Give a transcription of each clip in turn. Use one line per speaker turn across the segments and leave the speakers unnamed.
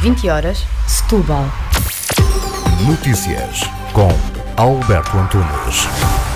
20h, Setúbal.
Notícias com Alberto Antunes.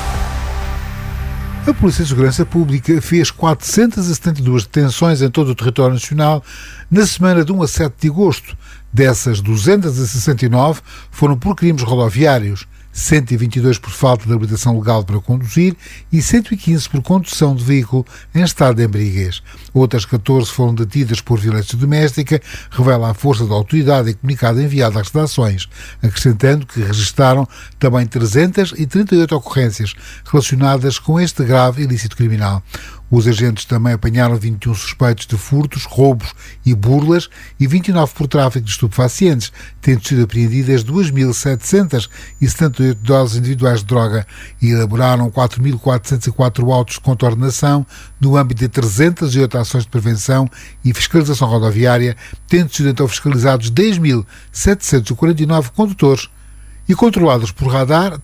A Polícia de Segurança Pública fez 472 detenções em todo o território nacional na semana de 1 a 7 de agosto. Dessas, 269 foram por crimes rodoviários, 122 por falta de habilitação legal para conduzir e 115 por condução de veículo em estado de embriaguez. Outras 14 foram detidas por violência doméstica, revela a força da autoridade em comunicado enviado às redações, acrescentando que registaram também 338 ocorrências relacionadas com este grave ilícito criminal. Os agentes também apanharam 21 suspeitos de furtos, roubos e burlas e 29 por tráfico de estupefacientes, tendo sido apreendidas 2.778 doses individuais de droga e elaboraram 4.404 autos de contornação no âmbito de 308 ações de prevenção e fiscalização rodoviária, tendo sido então fiscalizados 10.749 condutores e controlados por radar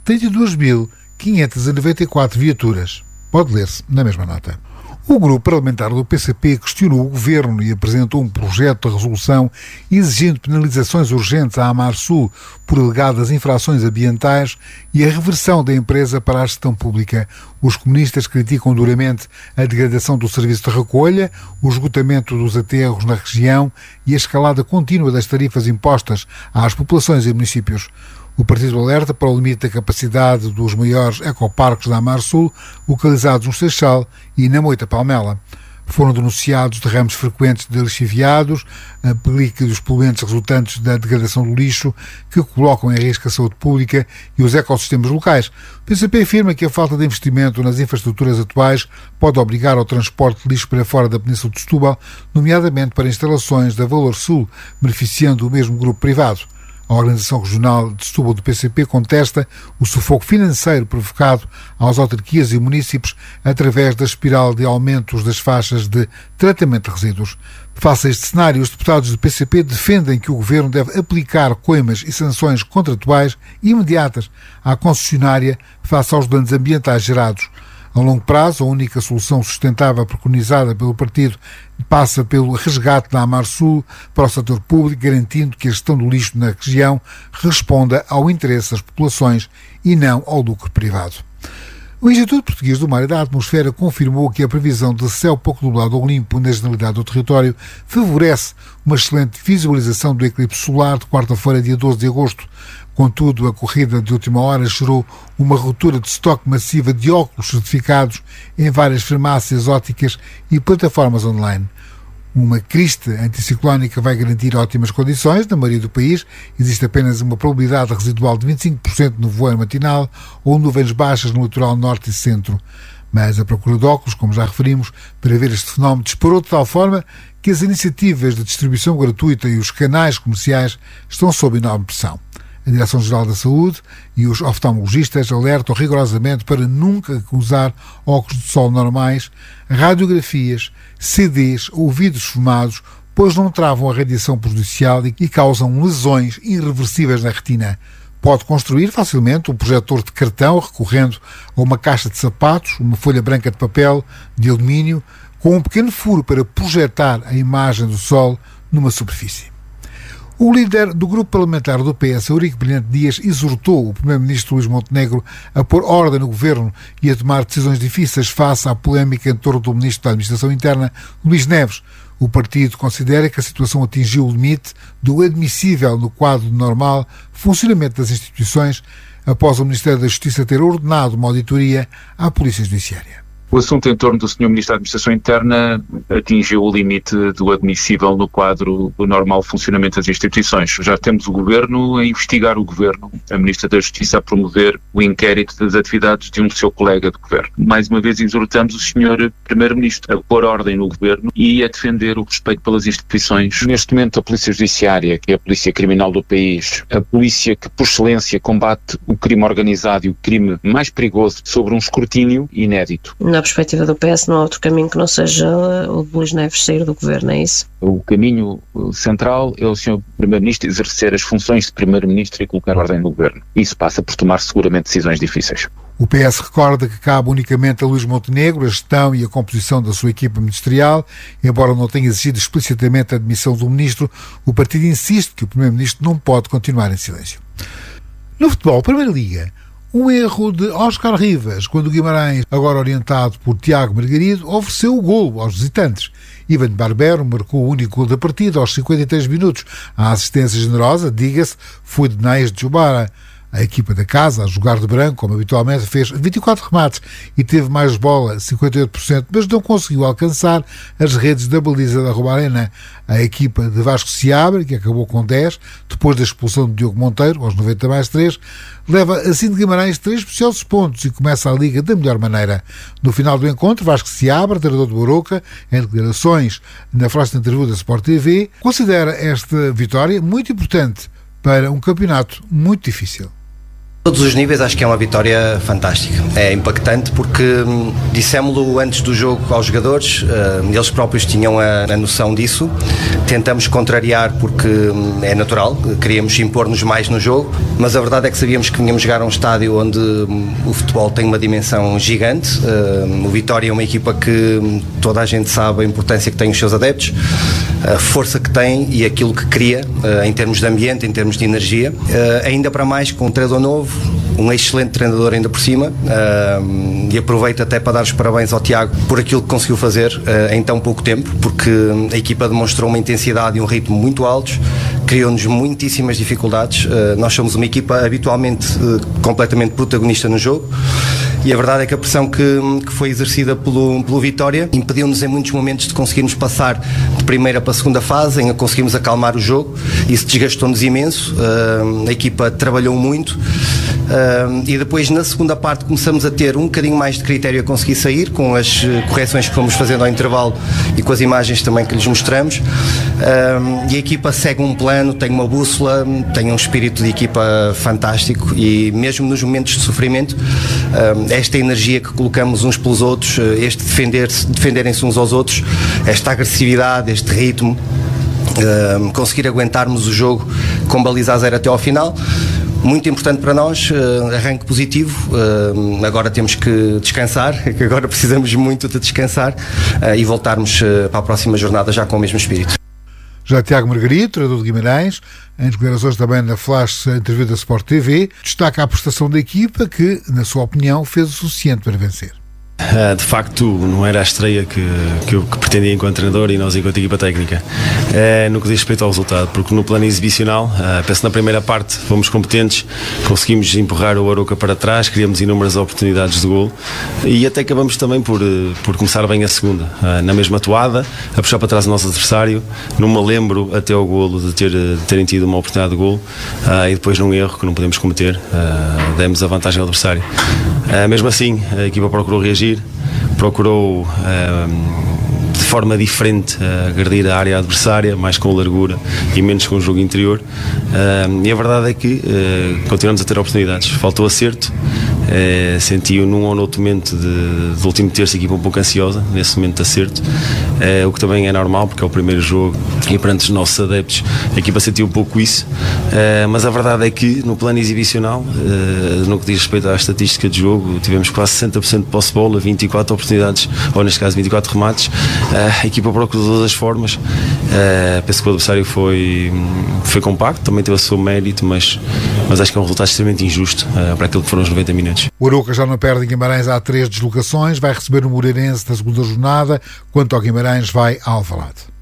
32.594 viaturas. Pode ler-se na mesma nota. O grupo parlamentar do PCP questionou o governo e apresentou um projeto de resolução exigindo penalizações urgentes à Amarsul por alegadas infrações ambientais e a reversão da empresa para a gestão pública. Os comunistas criticam duramente a degradação do serviço de recolha, o esgotamento dos aterros na região e a escalada contínua das tarifas impostas às populações e municípios. O partido alerta para o limite da capacidade dos maiores ecoparques da Amarsul, localizados no Seixal e na Moita Palmela. Foram denunciados derrames frequentes de lixiviados, a pelica dos poluentes resultantes da degradação do lixo, que colocam em risco a saúde pública e os ecossistemas locais. O PCP afirma que a falta de investimento nas infraestruturas atuais pode obrigar ao transporte de lixo para fora da Península de Setúbal, nomeadamente para instalações da Valor Sul, beneficiando o mesmo grupo privado. A Organização Regional de Setúbal do PCP contesta o sufoco financeiro provocado às autarquias e municípios através da espiral de aumentos das faixas de tratamento de resíduos. Face a este cenário, os deputados do PCP defendem que o Governo deve aplicar coimas e sanções contratuais imediatas à concessionária face aos danos ambientais gerados. A longo prazo, a única solução sustentável preconizada pelo partido passa pelo resgate da Amarsul para o setor público, garantindo que a gestão do lixo na região responda ao interesse das populações e não ao lucro privado. O Instituto Português do Mar e da Atmosfera confirmou que a previsão de céu pouco nublado ou limpo na generalidade do território favorece uma excelente visualização do eclipse solar de quarta-feira, dia 12 de agosto. Contudo, a corrida de última hora gerou uma ruptura de estoque massiva de óculos certificados em várias farmácias ópticas e plataformas online. Uma crista anticiclónica vai garantir ótimas condições na maioria do país. Existe apenas uma probabilidade residual de 25% no voeiro matinal ou nuvens baixas no litoral norte e centro. Mas a procura de óculos, como já referimos, para ver este fenómeno disparou de tal forma que as iniciativas de distribuição gratuita e os canais comerciais estão sob enorme pressão. A Direção-Geral da Saúde e os oftalmologistas alertam rigorosamente para nunca usar óculos de sol normais, radiografias, CDs ou vidros fumados, pois não travam a radiação prejudicial e causam lesões irreversíveis na retina. Pode construir facilmente um projetor de cartão recorrendo a uma caixa de sapatos, uma folha branca de papel, de alumínio, com um pequeno furo para projetar a imagem do sol numa superfície. O líder do grupo parlamentar do PS, Eurico Brilhante Dias, exortou o primeiro-ministro Luís Montenegro a pôr ordem no governo e a tomar decisões difíceis face à polémica em torno do ministro da Administração Interna, Luís Neves. O partido considera que a situação atingiu o limite do admissível no quadro de normal funcionamento das instituições após o Ministério da Justiça ter ordenado uma auditoria à Polícia Judiciária.
O assunto em torno do Sr. Ministro da Administração Interna atingiu o limite do admissível no quadro do normal funcionamento das instituições. Já temos o Governo a investigar o Governo, a Ministra da Justiça a promover o inquérito das atividades de um seu colega de Governo. Mais uma vez exortamos o Sr. Primeiro-Ministro a pôr ordem no Governo e a defender o respeito pelas instituições. Neste momento a Polícia Judiciária, que é a polícia criminal do país, a polícia que por excelência combate o crime organizado e o crime mais perigoso, sobre um escrutínio inédito.
Na perspectiva do PS, não há outro caminho que não seja o de Luís Neves sair do governo, é isso?
O caminho central é o Sr. Primeiro-Ministro exercer as funções de Primeiro-Ministro e colocar ordem no governo. Isso passa por tomar seguramente decisões difíceis.
O PS recorda que cabe unicamente a Luís Montenegro a gestão e a composição da sua equipa ministerial. Embora não tenha exigido explicitamente a admissão do ministro, o partido insiste que o Primeiro-Ministro não pode continuar em silêncio. No futebol, Primeira Liga, um erro de Óscar Rivas, quando o Guimarães, agora orientado por Tiago Margarido, ofereceu o golo aos visitantes. Ivan Barbero marcou o único golo da partida aos 53 minutos. A assistência generosa, diga-se, foi de Naes de Jubara. A equipa da casa, a jogar de branco, como habitualmente, fez 24 remates e teve mais bola, 58%, mas não conseguiu alcançar as redes da baliza da Romarena. A equipa de Vasco Seabra, que acabou com 10, depois da expulsão de Diogo Monteiro, aos 90+3, leva assim de Guimarães 3 preciosos pontos e começa a Liga da melhor maneira. No final do encontro, Vasco Seabra, treinador do Arouca, em declarações na frase interview da Sport TV, considera esta vitória muito importante para um campeonato muito difícil.
Todos os níveis acho que é uma vitória fantástica, é impactante porque dissemos-lo antes do jogo aos jogadores, eles próprios tinham a noção disso, tentamos contrariar porque é natural, queríamos impor-nos mais no jogo, mas a verdade é que sabíamos que vinhamos jogar a um estádio onde o futebol tem uma dimensão gigante, o Vitória é uma equipa que toda a gente sabe a importância que tem os seus adeptos, a força que tem e aquilo que cria em termos de ambiente, em termos de energia, ainda para mais com um treinador novo, um excelente treinador ainda por cima, e aproveito até para dar os parabéns ao Tiago por aquilo que conseguiu fazer em tão pouco tempo, porque a equipa demonstrou uma intensidade e um ritmo muito altos, criou-nos muitíssimas dificuldades. Nós somos uma equipa habitualmente completamente protagonista no jogo e a verdade é que a pressão que foi exercida pelo Vitória impediu-nos em muitos momentos de conseguirmos passar de primeira para a segunda fase, em conseguirmos acalmar o jogo. Isso desgastou-nos imenso, a equipa trabalhou muito. E depois na segunda parte começamos a ter um bocadinho mais de critério a conseguir sair com as correções que fomos fazendo ao intervalo e com as imagens também que lhes mostramos, e a equipa segue um plano, tem uma bússola, tem um espírito de equipa fantástico e mesmo nos momentos de sofrimento, esta energia que colocamos uns pelos outros, este defenderem-se uns aos outros, esta agressividade, este ritmo, conseguir aguentarmos o jogo com baliza a zero até ao final. Muito importante para nós, arranque positivo, agora temos que descansar, que agora precisamos muito de descansar e voltarmos para a próxima jornada já com o mesmo espírito.
Já Tiago Margarido, treinador de Guimarães, em declarações também na flash entrevista da Sport TV, destaca a prestação da equipa que, na sua opinião, fez o suficiente para vencer.
De facto não era a estreia que eu pretendia enquanto treinador e nós enquanto equipa técnica, no que diz respeito ao resultado, porque no plano exibicional, penso na primeira parte fomos competentes, conseguimos empurrar o Arouca para trás, criamos inúmeras oportunidades de golo e até acabamos também por começar bem a segunda, na mesma toada, a puxar para trás o nosso adversário, não me lembro até ao golo de terem tido uma oportunidade de golo, e depois num erro que não podemos cometer, demos a vantagem ao adversário. Mesmo assim a equipa procurou reagir, procurou de forma diferente agredir a área adversária, mais com largura e menos com o jogo interior, e a verdade é que continuamos a ter oportunidades, faltou acerto, senti num ou noutro momento do último terço a equipa um pouco ansiosa nesse momento de acerto, o que também é normal porque é o primeiro jogo e perante os nossos adeptos a equipa sentiu um pouco isso, mas a verdade é que no plano exibicional, no que diz respeito à estatística de jogo, tivemos quase 60% de posse de bola, 24 oportunidades, ou neste caso 24 remates, a equipa procurou de todas as formas, penso que o adversário foi compacto, também teve o seu mérito, mas acho que é um resultado extremamente injusto para aquilo que foram os 90 minutos.
O Arouca já não perde em Guimarães há 3 deslocações, vai receber o Moreirense na segunda jornada, quanto ao Guimarães vai ao Alvalade.